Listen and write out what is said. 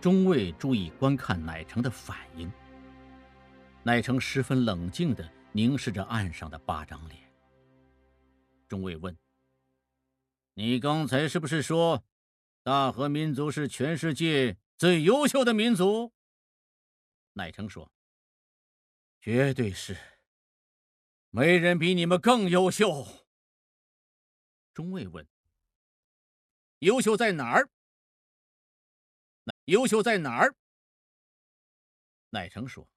中尉注意观看乃成的反应。乃成十分冷静地凝视着岸上的8张脸。中尉问：“你刚才是不是说，大和民族是全世界最优秀的民族？”乃成说：“绝对是，没人比你们更优秀。”中尉问：“优秀在哪儿？”优秀在哪儿？乃成说：“